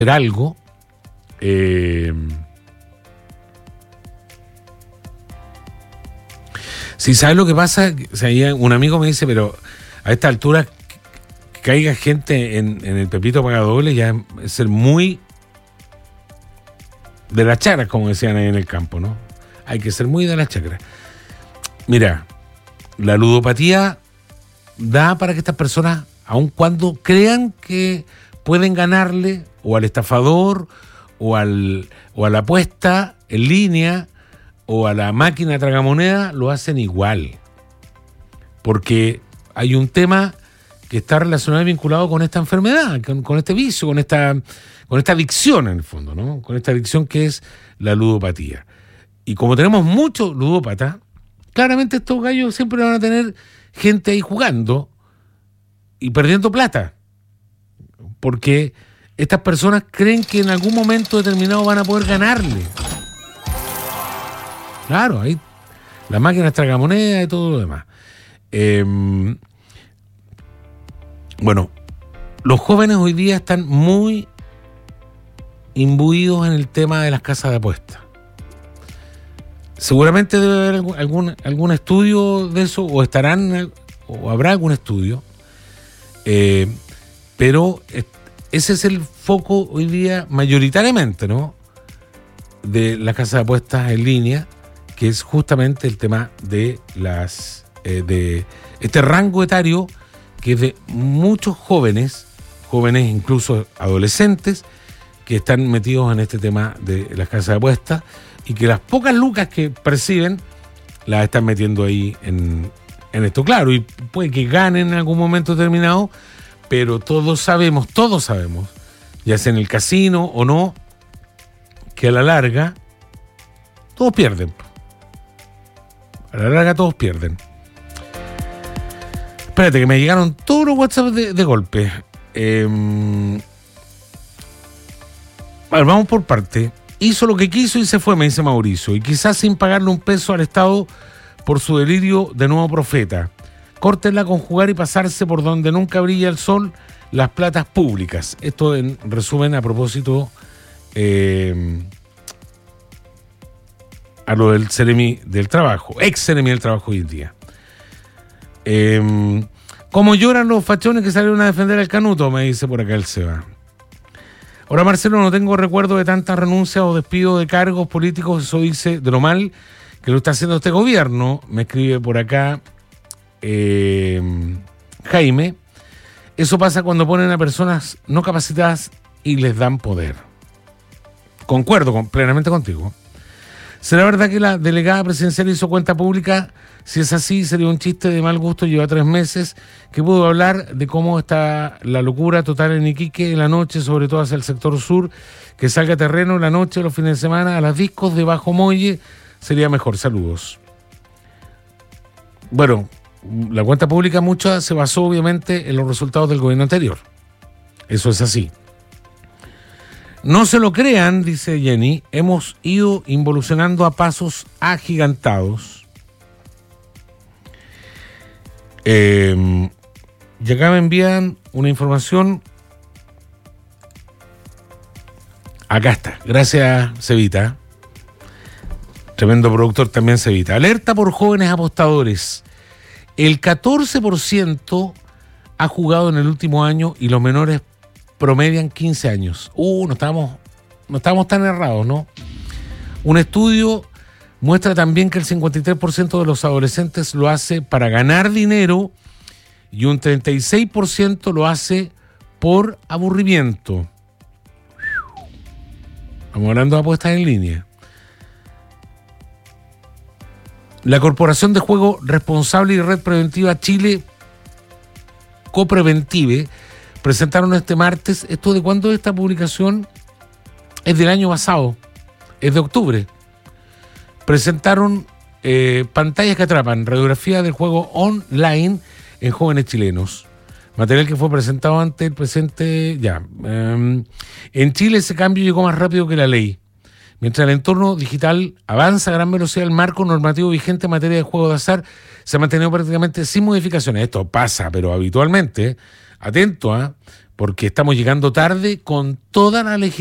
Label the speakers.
Speaker 1: algo. Si sabes lo que pasa, o sea, un amigo me dice, pero a esta altura que caiga gente en el Pepito Pagadoble ya es ser muy de la chacra, como decían ahí en el campo, ¿no? Hay que ser muy de la chacra. Mira, la ludopatía da para que estas personas, aun cuando crean que pueden ganarle o al estafador o a la apuesta en línea o a la máquina tragamoneda, lo hacen igual. Porque hay un tema que está relacionado y vinculado con esta enfermedad, con este vicio, con esta adicción en el fondo, ¿no? Con esta adicción que es la ludopatía. Y como tenemos muchos ludópatas, claramente estos gallos siempre van a tener gente ahí jugando y perdiendo plata. Porque estas personas creen que en algún momento determinado van a poder ganarle. Claro, ahí las máquinas tragamonedas y todo lo demás. Bueno, los jóvenes hoy día están muy imbuidos en el tema de las casas de apuestas. Seguramente debe haber algún estudio de eso, o habrá algún estudio, pero ese es el foco hoy día mayoritariamente, ¿no?, de las casas de apuestas en línea, que es justamente el tema de de este rango etario que es de muchos jóvenes incluso adolescentes, que están metidos en este tema de las casas de apuestas y que las pocas lucas que perciben las están metiendo ahí en esto. Claro, y puede que ganen en algún momento determinado, pero todos sabemos, ya sea en el casino o no, que a la larga todos pierden. A la larga todos pierden. Espérate, que me llegaron todos los WhatsApp de golpe. Vamos por parte. Hizo lo que quiso y se fue, me dice Mauricio, y quizás sin pagarle un peso al Estado por su delirio de nuevo profeta. Córtenla con jugar y pasarse por donde nunca brilla el sol, las platas públicas. Esto en resumen a propósito a lo del Ceremi del Trabajo, ex Ceremi del Trabajo hoy en día. Como lloran los fachones que salieron a defender al Canuto, me dice por acá el Seba. Ahora, Marcelo, no tengo recuerdo de tantas renuncias o despidos de cargos políticos, eso dice de lo mal que lo está haciendo este gobierno, me escribe por acá Jaime. Eso pasa cuando ponen a personas no capacitadas y les dan poder. Concuerdo plenamente contigo. ¿Será verdad que la delegada presidencial hizo cuenta pública? Si es así, sería un chiste de mal gusto. Lleva 3 meses que pudo hablar de cómo está la locura total en Iquique en la noche, sobre todo hacia el sector sur, que salga terreno en la noche, los fines de semana, a las discos de Bajo Muelle, sería mejor. Saludos. Bueno, la cuenta pública mucha se basó obviamente en los resultados del gobierno anterior. Eso es así. No se lo crean, dice Jenny, hemos ido involucionando a pasos agigantados. Y acá me envían una información. Acá está, gracias Cevita. Tremendo productor también Cevita. Alerta por jóvenes apostadores. El 14% ha jugado en el último año y los menores promedian 15 años. No estamos tan errados, ¿no? Un estudio muestra también que el 53% de los adolescentes lo hace para ganar dinero y un 36% lo hace por aburrimiento. Estamos hablando de apuestas en línea. La Corporación de Juego Responsable y Red Preventiva Chile, Copreventive, presentaron este martes. ¿Esto de cuándo es esta publicación? Es del año pasado, es de octubre. Presentaron pantallas que atrapan, radiografía del juego online en jóvenes chilenos. Material que fue presentado ante el presidente. En Chile ese cambio llegó más rápido que la ley. Mientras el entorno digital avanza a gran velocidad, el marco normativo vigente en materia de juego de azar se ha mantenido prácticamente sin modificaciones. Esto pasa, pero habitualmente, atento, porque estamos llegando tarde con toda la legislación